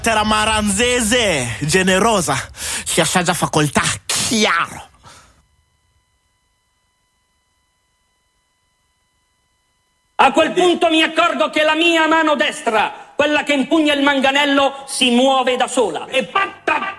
Era maranzese, generosa, si assaggia facoltà, chiaro. A quel punto mi accorgo che la mia mano destra, quella che impugna il manganello, si muove da sola. E patta!